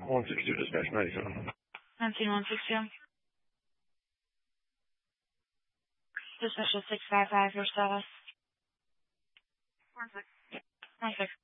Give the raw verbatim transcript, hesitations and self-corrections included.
one six two dispatch ninety-seven. nineteen one six two. Dispatch six five five for status. One six. One six.